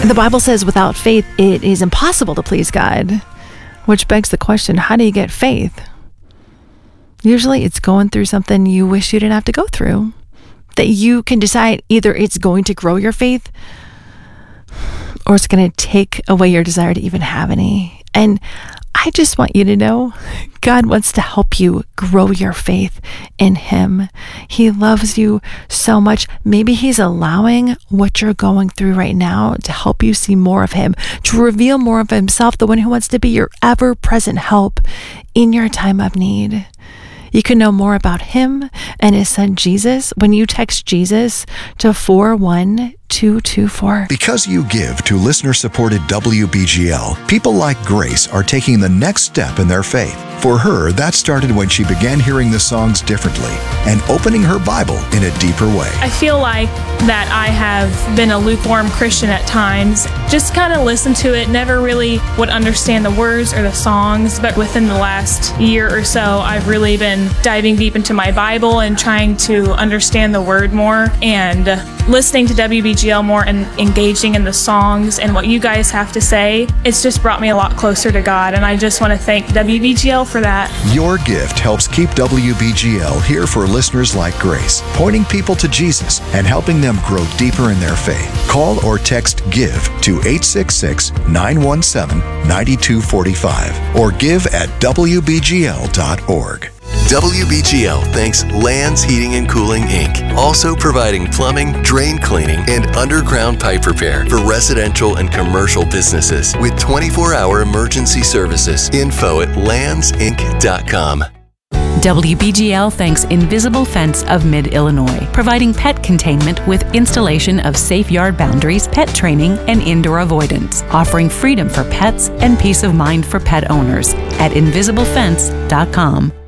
The Bible says without faith, it is impossible to please God, which begs the question, how do you get faith? Usually it's going through something you wish you didn't have to go through, that you can decide either it's going to grow your faith or it's going to take away your desire to even have any. And I just want you to know God wants to help you grow your faith in Him. He loves you so much. Maybe He's allowing what you're going through right now to help you see more of Him, to reveal more of Himself, the one who wants to be your ever-present help in your time of need. You can know more about Him and His Son Jesus when you text Jesus to 41224. Because you give to listener-supported WBGL, people like Grace are taking the next step in their faith. For her, that started when she began hearing the songs differently and opening her Bible in a deeper way. I feel like that I have been a lukewarm Christian at times. Just kind of listened to it, never really would understand the words or the songs, but within the last year or so, I've really been diving deep into my Bible and trying to understand the Word more and listening to WBGL more and engaging in the songs and what you guys have to say. It's just brought me a lot closer to God, and I just want to thank WBGL for that. Your gift helps keep WBGL here for listeners like Grace, pointing people to Jesus and helping them grow deeper in their faith. Call or text GIVE to 866-917-9245 or give at WBGL.org. WBGL thanks Lands Heating and Cooling, Inc., also providing plumbing, drain cleaning, and underground pipe repair for residential and commercial businesses with 24-hour emergency services. Info at landsinc.com. WBGL thanks Invisible Fence of Mid-Illinois, providing pet containment with installation of safe yard boundaries, pet training, and indoor avoidance, offering freedom for pets and peace of mind for pet owners at invisiblefence.com.